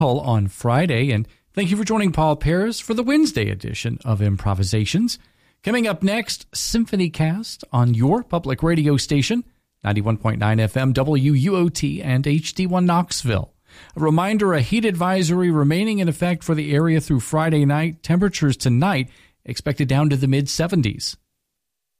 on Friday, and thank you for joining Paul Paris for the Wednesday edition of Improvisations. Coming up next, Symphony Cast on your public radio station, 91.9 FM WUOT and HD1 Knoxville. A reminder, a heat advisory remaining in effect for the area through Friday night. Temperatures tonight expected down to the mid-70s.